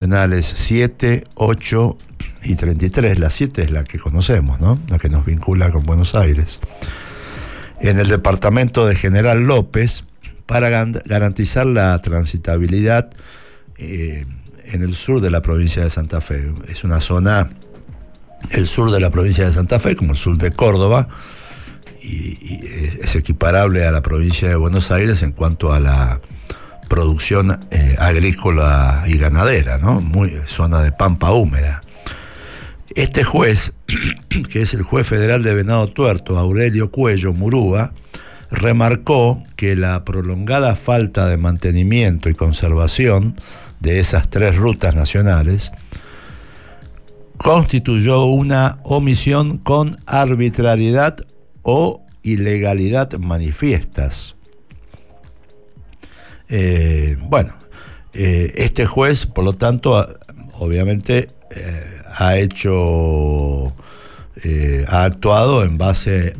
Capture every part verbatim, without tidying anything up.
nacionales siete, ocho y treinta y tres. La siete es la que conocemos, ¿no? La que nos vincula con Buenos Aires. En el departamento de General López, para garantizar la transitabilidad eh, en el sur de la provincia de Santa Fe. Es una zona, el sur de la provincia de Santa Fe, como el sur de Córdoba, y, y es equiparable a la provincia de Buenos Aires en cuanto a la producción eh, agrícola y ganadera, ¿no? Muy zona de pampa húmeda. Este juez, que es el juez federal de Venado Tuerto, Aurelio Cuello Murúa, remarcó que la prolongada falta de mantenimiento y conservación de esas tres rutas nacionales constituyó una omisión con arbitrariedad o ilegalidad manifiestas. Eh, bueno, eh, este juez, por lo tanto, obviamente eh, ha hecho, eh, ha actuado en base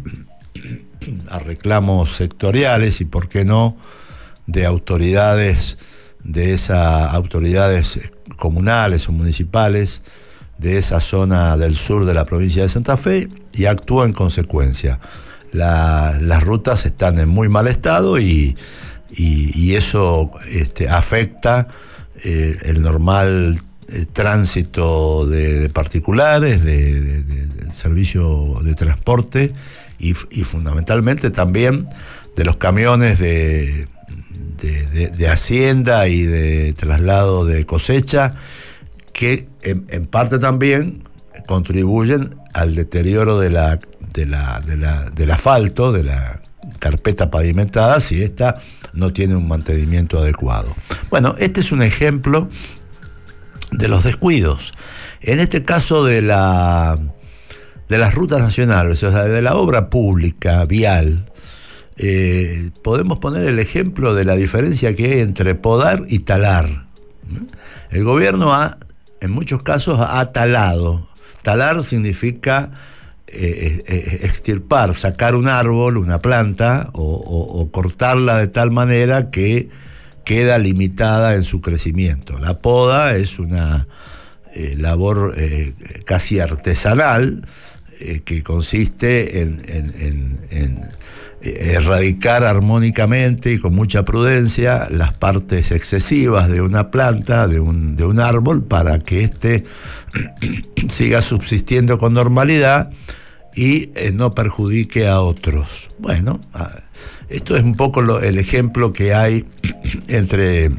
a reclamos sectoriales y, por qué no, de autoridades, de esas autoridades comunales o municipales de esa zona del sur de la provincia de Santa Fe, y actúa en consecuencia. La, las rutas están en muy mal estado y, y, y eso este, afecta eh, el normal eh, tránsito de, de particulares, de, de, de, del servicio de transporte y, y fundamentalmente también de los camiones de, de, de, de hacienda y de traslado de cosecha, que en, en parte también contribuyen al deterioro de la, de la, de la, del asfalto, de la carpeta pavimentada, si ésta no tiene un mantenimiento adecuado. Bueno, este es un ejemplo de los descuidos. En este caso de la de las rutas nacionales, o sea, de la obra pública vial, eh, podemos poner el ejemplo de la diferencia que hay entre podar y talar. El gobierno ha, en muchos casos, ha talado. Talar significa eh, eh, extirpar, sacar un árbol, una planta, o, o, o cortarla de tal manera que queda limitada en su crecimiento. La poda es una eh, labor eh, casi artesanal, eh, que consiste en, en, en, en erradicar armónicamente y con mucha prudencia las partes excesivas de una planta, de un, de un árbol, para que éste siga subsistiendo con normalidad y eh, no perjudique a otros. Bueno, esto es un poco lo, el ejemplo que hay entre,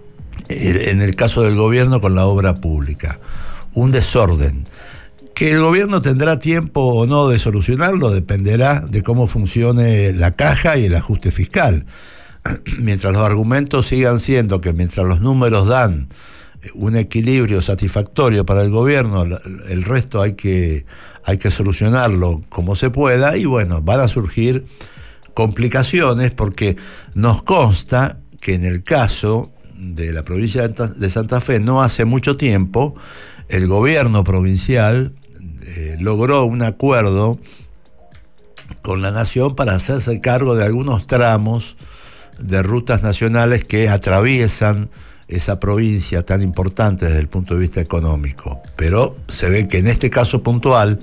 en el caso del gobierno con la obra pública. Un desorden. Que el gobierno tendrá tiempo o no de solucionarlo dependerá de cómo funcione la caja y el ajuste fiscal. Mientras los argumentos sigan siendo que mientras los números dan un equilibrio satisfactorio para el gobierno, el resto hay que, hay que solucionarlo como se pueda, y bueno, van a surgir complicaciones, porque nos consta que en el caso de la provincia de Santa Fe, no hace mucho tiempo, el gobierno provincial eh, logró un acuerdo con la Nación para hacerse cargo de algunos tramos de rutas nacionales que atraviesan esa provincia tan importante desde el punto de vista económico. Pero se ve que en este caso puntual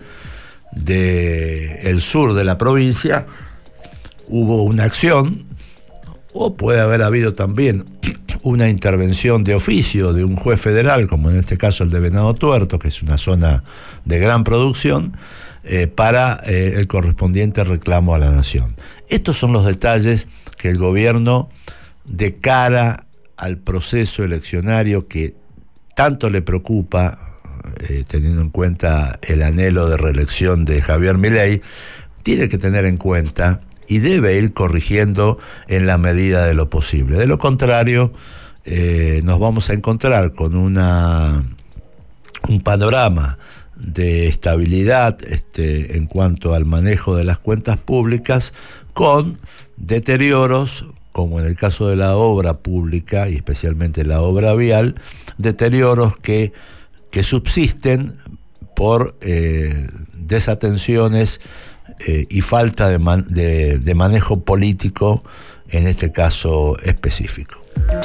del sur de la provincia hubo una acción, o puede haber habido también una intervención de oficio de un juez federal, como en este caso el de Venado Tuerto, que es una zona de gran producción, eh, para eh, el correspondiente reclamo a la Nación. Estos son los detalles que el gobierno, de cara al proceso eleccionario que tanto le preocupa, eh, teniendo en cuenta el anhelo de reelección de Javier Milei, tiene que tener en cuenta y debe ir corrigiendo en la medida de lo posible. De lo contrario, eh, nos vamos a encontrar con una, un panorama de estabilidad este, en cuanto al manejo de las cuentas públicas, con deterioros, como en el caso de la obra pública y especialmente la obra vial, deterioros que, que subsisten por eh, desatenciones Eh, y falta de, man, de, de manejo político en este caso específico.